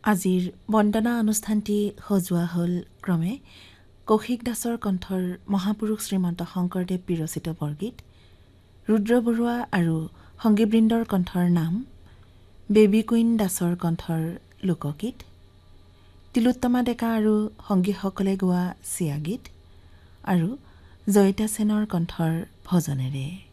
আজিৰ বন্দনা অনুষ্ঠানটি সজোৱা হ'ল ক্ৰমে কৌশিক দাসৰ কণ্ঠৰ মহাপুৰুষ শ্ৰীমন্ত শংকৰদেৱ বিৰচিত বৰগীত, ৰুদ্ৰ বৰুৱা আৰু সংগীবৃন্দৰ কণ্ঠৰ নাম, বেবী কুইন দাসৰ কণ্ঠৰ লোকগীত, তিলোত্তমা ডেকা আৰু সংগীসকলে গোৱা চিয়া গীত আৰু জয়িতা সেনৰ কণ্ঠৰ ভজনেৰে।